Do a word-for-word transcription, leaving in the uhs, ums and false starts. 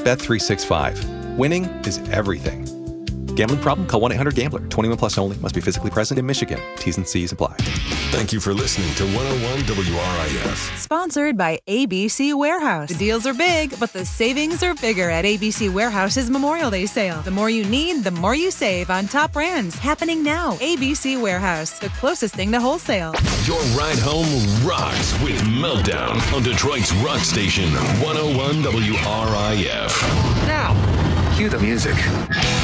Bet three sixty-five. Winning is everything. Gambling problem? Call one eight hundred gambler. twenty-one plus only. Must be physically present in Michigan. T's and C's apply. Thank you for listening to one oh one W R I F. Sponsored by A B C Warehouse. The deals are big, but the savings are bigger at A B C Warehouse's Memorial Day sale. The more you need, the more you save on top brands. Happening now. A B C Warehouse, the closest thing to wholesale. Your ride home rocks with Meltdown on Detroit's rock station, one oh one W R I F. Now, cue the music.